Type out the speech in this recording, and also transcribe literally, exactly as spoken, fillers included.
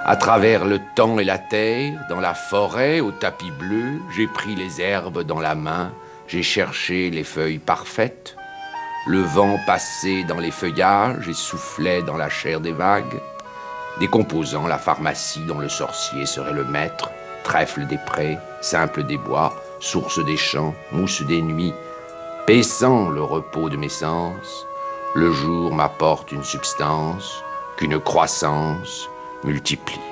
À travers le temps et la terre, dans la forêt, au tapis bleu, j'ai pris les herbes dans la main, j'ai cherché les feuilles parfaites. Le vent passait dans les feuillages et soufflait dans la chair des vagues, décomposant la pharmacie dont le sorcier serait le maître, trèfle des prés, simple des bois, source des champs, mousse des nuits, paissant le repos de mes sens. Le jour m'apporte une substance qu'une croissance multiplie.